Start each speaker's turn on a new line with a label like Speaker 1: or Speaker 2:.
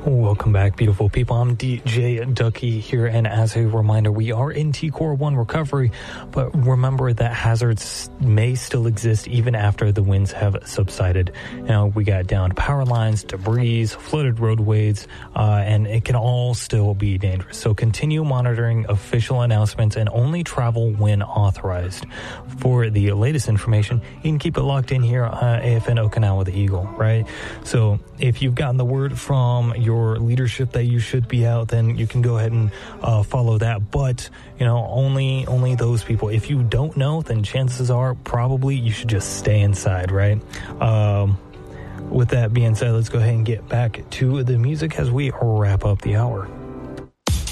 Speaker 1: Welcome back, beautiful people. I'm DJ Ducky here, and as a reminder, we are in TCOR 1 recovery, but remember that hazards may still exist even after the winds have subsided. Now, we got downed power lines, debris, flooded roadways, and it can all still be dangerous. So continue monitoring official announcements and only travel when authorized. For the latest information, you can keep it locked in here on AFN Okinawa The Eagle, right? So if you've gotten the word from your leadership that you should be out, then you can go ahead and follow that. But, you know, only those people. If you don't know, then chances are probably you should just stay inside, right? With that being said, let's go ahead and get back to the music as we wrap up the hour.